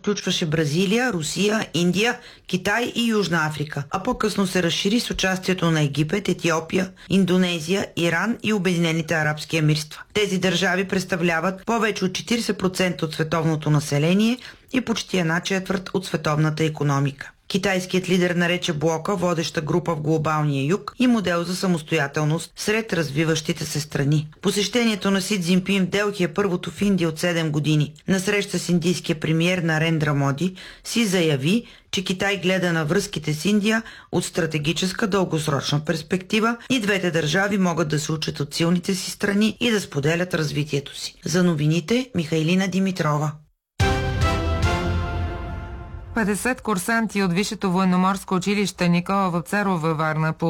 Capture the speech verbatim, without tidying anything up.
включваше Бразилия, Русия, Индия, Китай и Южна Африка, а по-късно се разшири с участието на Египет, Етиопия, Индонезия, Иран и Обединените арабски емирства. Тези държави представляват повече от четирийсет процента от световното население и почти една четвърт от световната икономика. Китайският лидер нарече блока водеща група в глобалния юг и модел за самостоятелност сред развиващите се страни. Посещението на Си Цзинпин в Делхи е първото в Индия от седем години. На среща с индийския премиер Нарендра Моди Си заяви, че Китай гледа на връзките с Индия от стратегическа дългосрочна перспектива и двете държави могат да се учат от силните си страни и да споделят развитието си. За новините Михайлина Димитрова. петдесет курсанти от Висшето военноморско училище Никола Вапцаров във Варна по